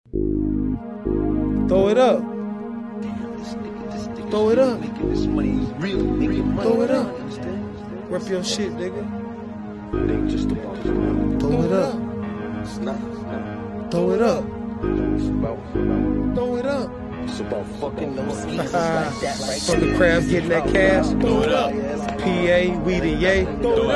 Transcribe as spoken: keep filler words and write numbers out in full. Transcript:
Throw it up. Throw it up. Throw it up. Rep your shit, nigga. Throw it up. Throw it up. Throw it up. It's about fucking those geezers like that right From the crowd getting that cash. Throw it up. P A, we the yay.